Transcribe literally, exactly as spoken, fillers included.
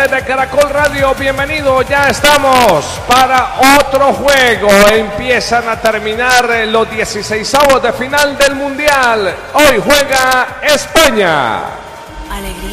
oyentes de Caracol Radio, bienvenidos. Ya estamos para otro juego. Empiezan a terminar los dieciseisavos de final del Mundial. Hoy juega España. Alegría.